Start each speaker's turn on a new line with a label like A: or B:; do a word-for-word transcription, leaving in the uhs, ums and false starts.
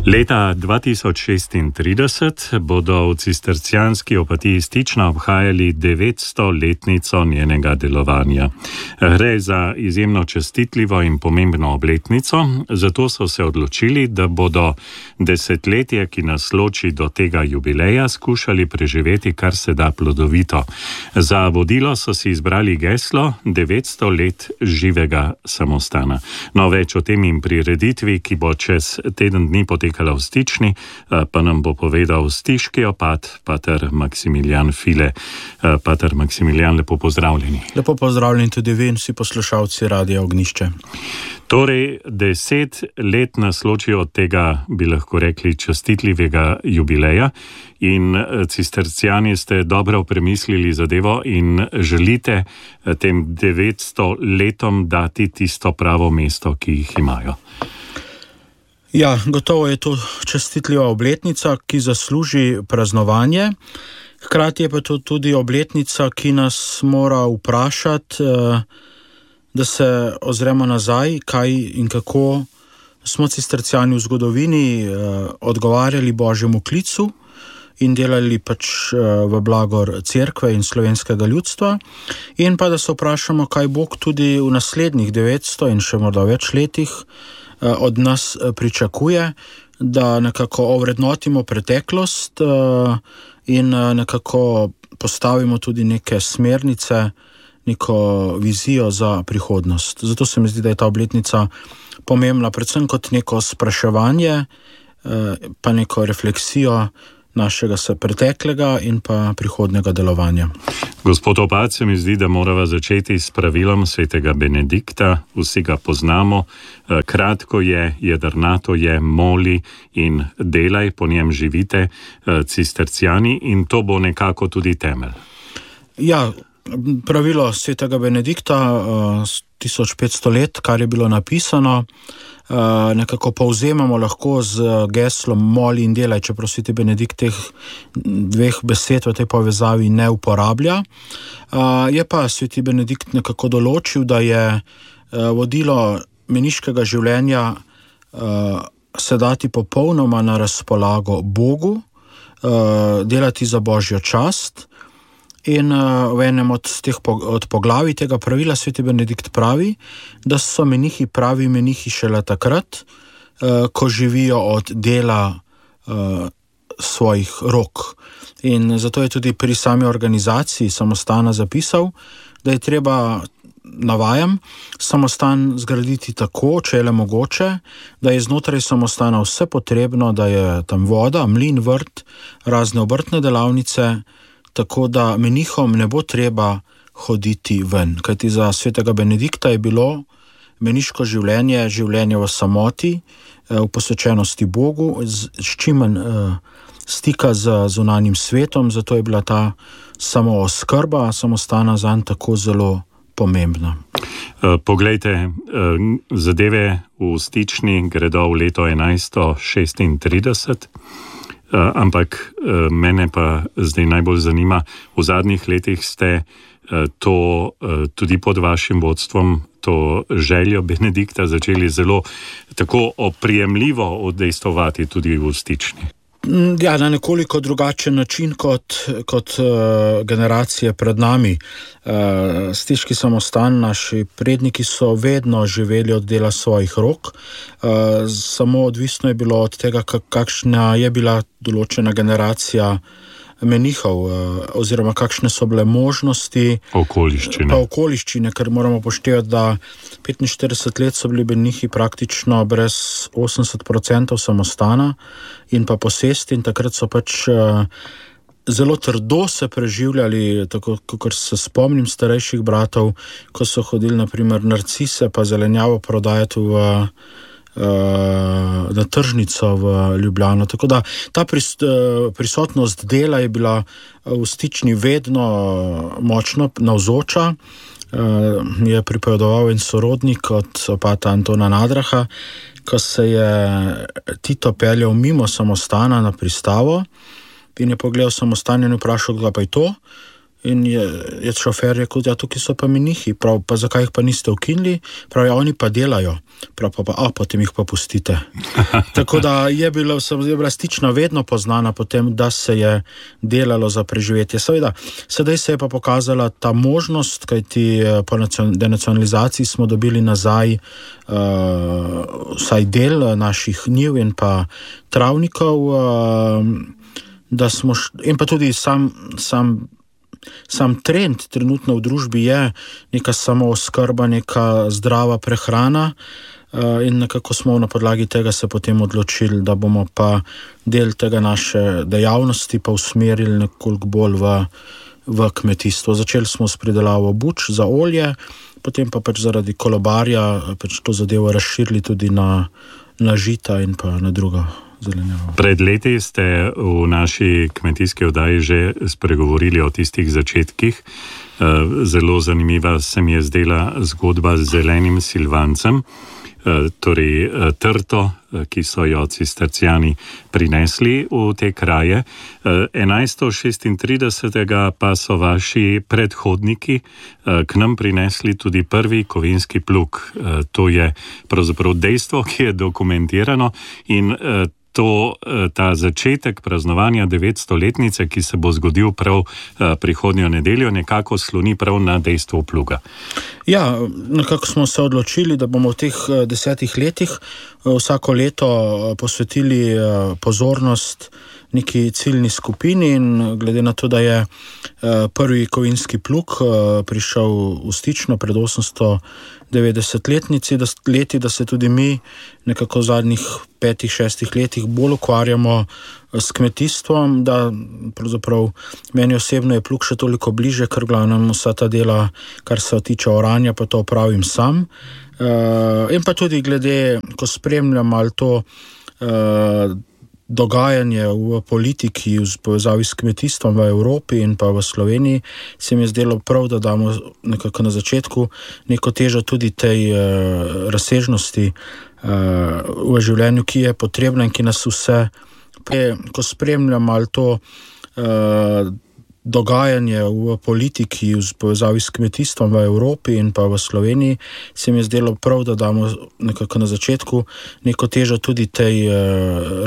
A: Leta dva tisoč šestintrideset bodo v cistercijanski opatiji Stična obhajali devetstoletnico njenega delovanja. Gre za izjemno čestitljivo in pomembno obletnico, zato so se odločili, da bodo desetletje, ki nas loči do tega jubileja, skušali preživeti kar se da plodovito. Za vodilo so si izbrali geslo devetsto let živega samostana. No, več o tem in prireditvi, ki bo čez teden dni potekala v Stični, pa nam bo povedal stiški opat, pater Maksimilijan File. Pater Maksimilijan, lepo pozdravljeni.
B: Lepo pozdravljeni tudi vi in vsi poslušalci Radia Ognjišče.
A: Torej, deset let nas loči od tega, bi lahko rekli, častitljivega jubileja in cistercijani ste dobro premislili zadevo in želite tem devetsto letom dati tisto pravo mesto, ki jih imajo.
B: Ja, gotovo je to častitljiva obletnica, ki zasluži praznovanje. Hkrati je pa to tudi obletnica, ki nas mora vprašati, da se ozremo nazaj, kaj in kako smo cistercijani v zgodovini odgovarjali Božjemu klicu in delali pač v blagor cerkve in slovenskega ljudstva, in pa da se vprašamo, kaj Bog tudi v naslednjih devetsto in še morda več letih od nas pričakuje, da nekako ovrednotimo preteklost in nekako postavimo tudi neke smernice, neko vizijo za prihodnost. Zato se mi zdi, da je ta obletnica pomembna predvsem kot neko spraševanje, pa neko refleksijo našega se preteklega in pa prihodnega delovanja.
A: Gospod opat, se mi zdi, da morava začeti s pravilom svetega Benedikta. Vsi ga poznamo. Kratko je, jedrnato je, moli in delaj, po njem živite cistercijani, in to bo nekako tudi temelj.
B: Ja, pravilo svetega Benedikta, tisoč petsto let, kar je bilo napisano, nekako povzemamo lahko z geslom moli in delaj, čeprav sveti Benedikt teh dveh besed v tej povezavi ne uporablja. Je pa sveti Benedikt nekako določil, da je vodilo meniškega življenja se dati popolnoma na razpolago Bogu, delati za Božjo čast. In v enem od teh od poglavij tega pravila sveti Benedikt pravi, da so menihi pravi menihi šele takrat, ko živijo od dela svojih rok. In zato je tudi pri sami organizaciji samostana zapisal, da je treba, navajam, samostan zgraditi tako, če je le mogoče, da je znotraj samostana vse potrebno, da je tam voda, mlin, vrt, razne obrtne delavnice, tako da menihom ne bo treba hoditi ven. Kajti za svetega Benedikta je bilo meniško življenje, življenje v samoti, v posvečenosti Bogu, s čimen stika z zunanjim svetom, zato je bila ta samooskrba samostana zanj tako zelo pomembna.
A: Poglejte, zadeve v Stični gredo v leto enajststo šestintrideset, ampak mene pa zdaj najbolj zanima, v zadnjih letih ste to tudi pod vašim vodstvom, to željo Benedikta začeli zelo tako oprijemljivo oddejstvovati tudi v Stični.
B: Ja, na nekoliko drugačen način kot, kot uh, generacije pred nami. Uh, Stiški samostan, naši predniki so vedno živeli od dela svojih rok. Uh, samo odvisno je bilo od tega, kakšna je bila določena generacija menihov, uh, oziroma kakšne so bile možnosti,
A: okoliščine.
B: Pa okoliščine, ker moramo poštevati, da petinštirideset let so bili menihi praktično brez osemdeset procentov samostana in pa posesti, in takrat so pač uh, zelo trdo se preživljali, tako kot se spomnim starejših bratov, ko so hodili na primer narcise pa zelenjavo prodajati v na tržnico v Ljubljano. Tako da ta pris, prisotnost dela je bila v Stični vedno močno navzoča. Je pripovedoval en sorodnik od opata Antona Nadraha, ko se je Tito peljal mimo samostana na pristavo in je pogledal samostan in vprašal, kdo pa je to. In je, je šofer rekel, da ja, tukaj so pa menihi, prav, pa zakaj jih pa niste ukinili, prav, ja, oni pa delajo, prav, pa, pa, a, potem jih pa pustite. Tako da je bila, je bila Stična vedno poznana potem, da se je delalo za preživetje. Seveda, sedaj se je pa pokazala ta možnost, kajti po denacionalizaciji smo dobili nazaj uh, vsaj del naših njiv in pa travnikov, uh, da smo š, in pa tudi sam, sam Sam trend trenutno v družbi je neka samooskrba, neka zdrava prehrana in nekako smo na podlagi tega se potem odločili, da bomo pa del tega naše dejavnosti pa usmerili nekoliko bolj v, v kmetijstvo. Začeli smo s pridelavo buč za olje, potem pa pač zaradi kolobarja pač to zadevo razširili tudi na, na žita in pa na drugo.
A: Pred leti ste v naši kmetijski oddaji že spregovorili o tistih začetkih. Zelo zanimiva se mi je zdela zgodba z zelenim silvancem, torej trto, ki so jo cisterciani prinesli v te kraje. enajststo šestintrideset pa so vaši predhodniki k nam prinesli tudi prvi kovinski plug. To je pravzaprav dejstvo, ki je dokumentirano in to, ta začetek praznovanja devetstoletnice, ki se bo zgodil prav prihodnjo nedeljo, nekako sloni prav na dejstvo pluga.
B: Ja, nekako smo se odločili, da bomo v teh desetih letih vsako leto posvetili pozornost neki ciljni skupini in glede na to, da je prvi kovinski plug prišel v Stično pred osemsto devetdesetletnici, da, leti, da se tudi mi nekako v zadnjih petih, šestih letih bolj ukvarjamo s kmetijstvom, da pravzaprav meni osebno je plug še toliko bliže, ker glavnem vsa ta dela, kar se tiče oranja, pa to opravim sam. Uh, in pa tudi glede, ko spremljam ali to uh, dogajanje v politiki v povezavi s kmetijstvom v Evropi in pa v Sloveniji, se mi je zdelo prav, da damo nekako na začetku neko težo tudi tej uh, razsežnosti uh, v življenju, ki je potrebna in ki nas vse, ko spremljam ali to uh, dogajanje v politiki v povezavi s kmetijstvom v Evropi in pa v Sloveniji, se mi je zdelo prav, da damo nekako na začetku neko težo tudi tej uh,